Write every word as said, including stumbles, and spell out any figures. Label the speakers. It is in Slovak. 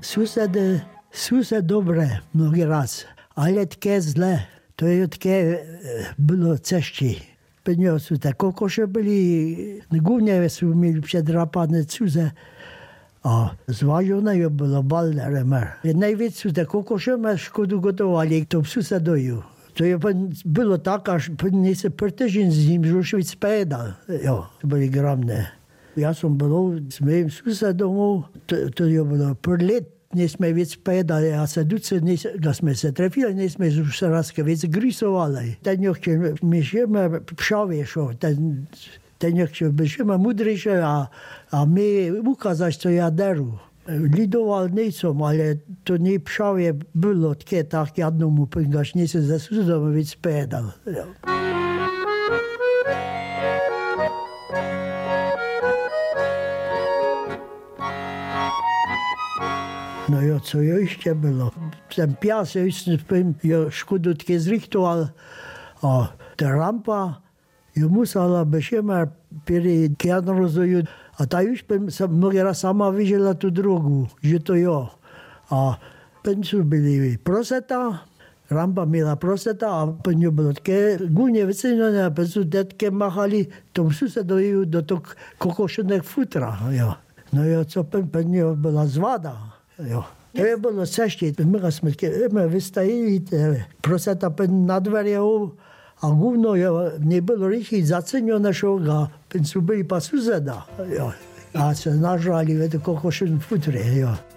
Speaker 1: Susedy sú sa dobré mnohý raz, ale také zlé. To je také bylo cešti. Peniaze sú tak kokoše byli, głównie sú mieli przedrapane cuze. A zważone je było balne remer. Najwięcej sú tak kokoše ma škodu gotowali, to psu sa dojú. To je bylo tak, až nie sa per týždeň z ním zrušil spédal. Jo, to byli gramné. Ja som bol s mojím susedom, to, to je bylo per let. Nesme vec pedali a sa duce, da sme sa trefili, nesme už sa raz vec grisovali. Ten nechče mi žijeme pšaviešo, ten, ten nechče žijeme mudrejšie a, a mi ukázať, čo ja deru. Lidoval nejsom, ale to nie pšavie bylo také tak jednomu, pingaš nie sa za susedom vec pedal. Ja. No jo, co jo ještě bylo. Ten pás, jo, jo škodu také zrichtoval a ta rampa, jo musela bešema pěri kjadn rozdoju. A ta už jsem mnohý raz sama viděla tu drogu, že to jo. A pencu byli proseta, rampa měla proseta a pencu bylo také gůně vyceněné a pencu detke machali tomu susedoju do toho kokošených futra, jo. No jo, co pen, pencu byla zvada. Jo. To je bylo ceště. My jsme my vystajili, proseta na dveře a guvno nebylo rychle zaceněné šoga, pencu byli pa suseda. Jo. A se nažrali v té kokošené futre. Jo.